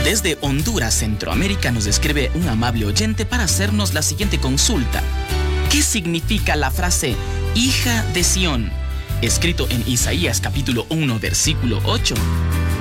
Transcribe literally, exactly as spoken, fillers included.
Desde Honduras, Centroamérica, nos escribe un amable oyente para hacernos la siguiente consulta. ¿Qué significa la frase hija de Sión? Escrito en Isaías capítulo uno, versículo ocho.